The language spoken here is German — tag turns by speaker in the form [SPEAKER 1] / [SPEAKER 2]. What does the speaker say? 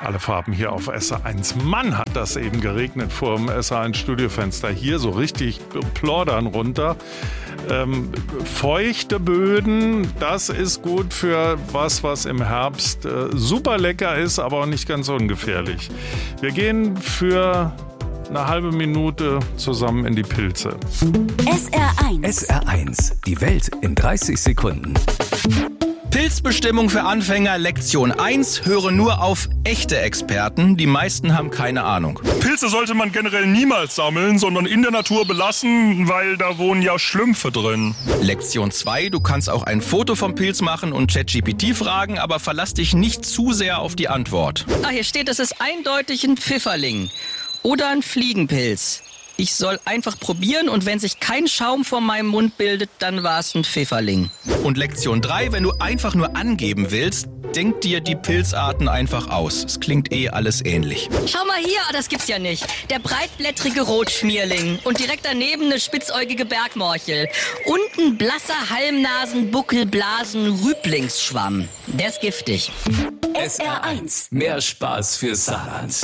[SPEAKER 1] Alle Farben hier auf SR1. Mann, hat das eben geregnet vor dem SR1 Studiofenster. Hier so richtig plordern runter. Feuchte Böden, das ist gut für was im Herbst super lecker ist, aber auch nicht ganz ungefährlich. Wir gehen für eine halbe Minute zusammen in die Pilze.
[SPEAKER 2] SR1.
[SPEAKER 3] SR1, die Welt in 30 Sekunden.
[SPEAKER 4] Pilzbestimmung für Anfänger, Lektion 1. Höre nur auf echte Experten. Die meisten haben keine Ahnung.
[SPEAKER 5] Pilze sollte man generell niemals sammeln, sondern in der Natur belassen, weil da wohnen ja Schlümpfe drin.
[SPEAKER 4] Lektion 2. Du kannst auch ein Foto vom Pilz machen und ChatGPT fragen, aber verlass dich nicht zu sehr auf die Antwort. Hier steht, es ist eindeutig ein Pfifferling oder ein Fliegenpilz. Ich soll einfach probieren und wenn sich kein Schaum vor meinem Mund bildet, dann war es ein Pfifferling. Und Lektion 3, wenn du einfach nur angeben willst, denk dir die Pilzarten einfach aus. Es klingt alles ähnlich. Schau mal hier, das gibt's ja nicht. Der breitblättrige Rotschmierling und direkt daneben eine spitzäugige Bergmorchel. Und ein blasser Halbnasen-Buckelblasen-Rüblingsschwamm. Der ist giftig.
[SPEAKER 3] SR1, mehr Spaß für Saarland.